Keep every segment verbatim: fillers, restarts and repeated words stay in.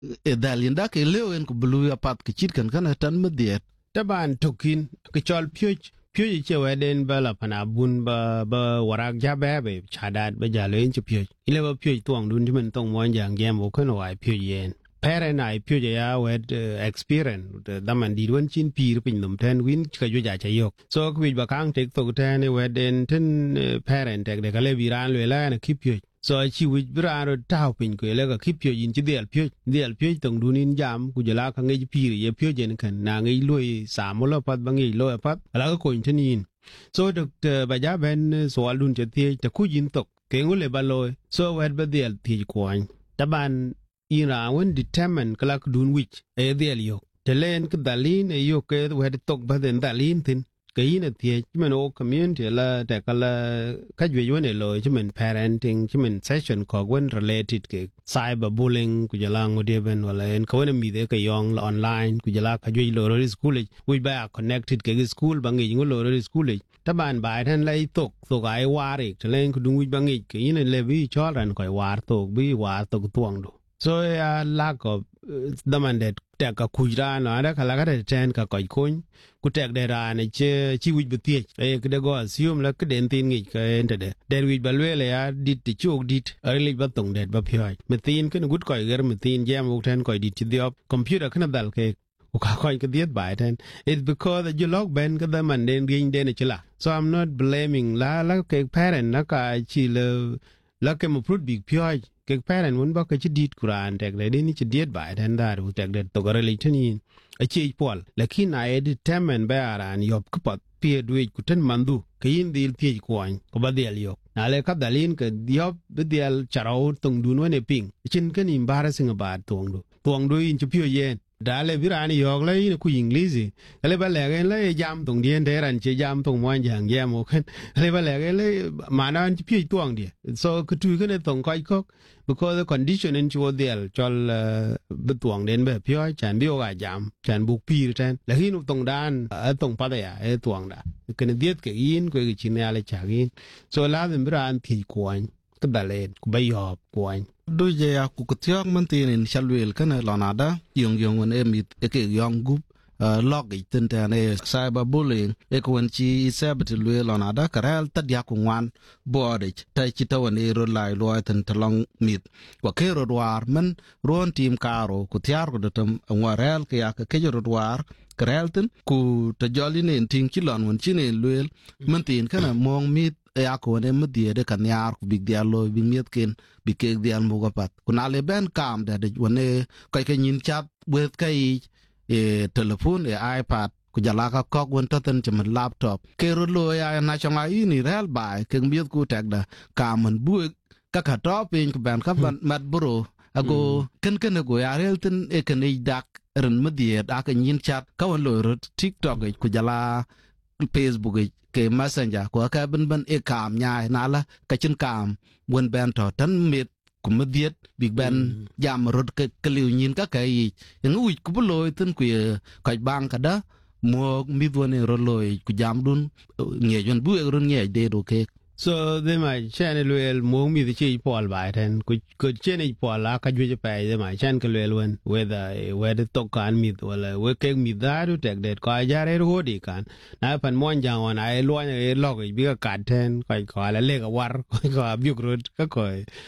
e dalinda ke lewen ku bulu ya pat ke chit kan kana tan mediet taban tokin ke chol pyoj pyoj che weden bala pana bun ba ba warak ja ba be chadat ba ja len che pyoj ile ba pyoj tuang dun ti men tong mon jang gem o kono wai pyoj yen pere na pyoj ya wed experience da man di won chin pir pin num ten win ka jo ja cha yok so ku ba kang tek to ten weden ten parent tek de ka le viran le la na ki pyoj so chi wich braro tao pin ko le ga kipyo yin chi del pyo del pyo tong dunin jam ku jala ka ngi pi ye pyo jen kan na ngi loi sa mo lo pat bangi lo pat ala ko tin yin so dok ba ja ben so alun che ti ta ku yin tok ke ngule ba loy so wet ba del ti kwany taban ira won determine kala ku dun wich e del yo te len ka dalin e yo ke wet tok ba den dalin tin cái này thì chúng mình ô community là để cái là cái việc như này rồi chúng mình parenting chúng mình session có quan related cái cyberbullying của gia lang của địa bên hoặc là có những gì đấy cái young online của gia lang cái việc rồi school ấy, we be connected cái school bằng cái những rồi school ấy, các bạn bài thân lấy tục tục cái war ấy, cho nên cái đúng với bằng cái cái này là vì cho rằng cái war tục vì war tục tuang đồ, so uh, lack of demanded tek ka kujra no ada kala ka ten ka koi kun ku tek de ra ne che chi wi beti e ke de go assume la ke den tin ngi ka ente de der wi balwe le ya dit ti chuk dit er li ba tong det ba phoi me tin ke gut koi ger me tin jam u ten koi dit ti diop computer kana dal ke u ka koi ke diet bai ten it's because that you log ben ka da man den ging den chila so I'm not blaming la la ke parent na ka chi le la ke mo prut big phoi cái parent muốn bắt cái chữ điết Quran tag lại đến chữ điết bài thành ra rồi tag để tôi gọi là thế này ở chơi Paul là khi này determine bây giờ anh học cái part phía đuôi của thân mandu cái in deal phía của anh có bao nhiêu học nào là các dalin cái diop bây giờ charao tung đun với ping trên cái niềm embarrassing about tuang đu tuang đuôi in chụp phía yên đã lấy viết anh học lấy nó cũng English lấy ba lẻ cái lấy jam tung điên thế anh chơi jam tung mọi dạng jam một cái lấy ba lẻ cái lấy mà nó anh chụp phía tuang đi so cái chui cái này tung coi có because the condition in chuo del chol betuang den be pyo chan bio ga jam chan buk pi ten la hin tong dan a tong pa ya e tuang da ken diet ke yin ko ke chin ya le cha gin so la den bran thi kwon ka dalen ku bay hop kwon do je ya ku kutiak man tin in chalwel kana lonada yong yong on emit e ke yong gup log itin ta ne cyberbullying e ko wan chi sabit lwe lonada karal tad ya ku wan bode ta chi ta wan e ro lai lo tan talong mit wa ke ro war man ron tim karo ku tiar ko datam warel ke ya ke ro war karelten ku ta joli ne tin chi lon wan chi ne lwe man tin kana mong mit ya ko ne mudie de kan yar ku big dia lo bi miet ken bi ke dia mo ga pat ku na le ben kam da de wan e kai ke nyin chat wet kai e telephone e iPad ku jala ka kok won taten chim laptop ke ro lo ya na changa ini real bai ke miet ku tek da ka man bu ka ka to pin ku ban ka ban mat bro ago ken ken go ya real tin e ken i dak ren medie da ka nyin chat ka won lo ro TikTok ku jala Facebook ke messenger ko ka ban ban e kam nya na la ka chin kam won ban to tan mit cũng biết Big Ben giảm rốt cái cái liều nhìn các cái những ui cũng lôi tên quỷ cái bang cả đó mua mi vừa này rồi lôi cũng giảm luôn nghề chuyên bụi rồi nghề để đồ kê so they might channel well mo mi the chi Paul by then could could channel Paul la ka ju pa they might channel well when whether whether to kan mi wala we ke mi da do tek det ka jare ro di kan na pan mon jang wan ai lo ne log bi ka kan ten ka ka la le ka war ka bi gro ka ko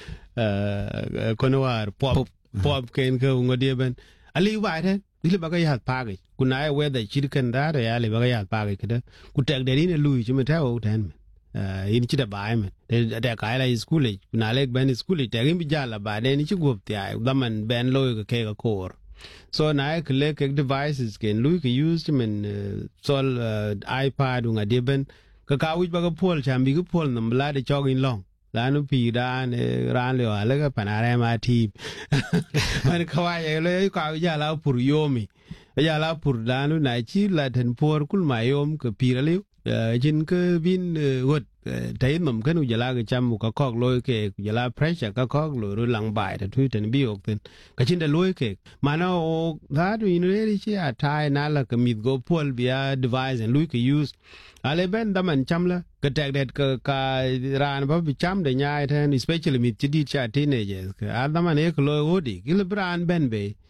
eh kono war pop pop ken ko ngodi ben ali ba then ile ba ka ya pa ga kunai whether chirkan da ya le ba ka ya pa ga kida ku tek det ni lui chi ma ta o ten in chida bai man de ka ila school na lek ben school te gim bijala ba de ni chup ti ai daman ben loy ke ke kor so na ek le ke devices ken lu ke use men sol iPad nga de ben ka ka wi ba ka pol cham bi ku pol nam la de chogin long la nu pi da ne ran le ala ka panare ma ti man ka wa ye le ka ya la pur yomi ya la pur da nu na chi la ten por kul ma yom ke pi le jin ke bin wot thấy mầm cái nu jala cái chăm một cái cọc lôi cái jala pressure cái cọc lôi rồi lăng bài để thui trên bi ok tên cái trên đó lôi cái mà nó that we really chỉ à thay na là cái mid go pull via device and lôi cái use ale ben đâm anh chăm là cái tag that cái cái ran bao bị chăm để nhai then especially mid chỉ đi chat teenagers cái à đâm anh ấy cái lôi hodi cái là brand ben be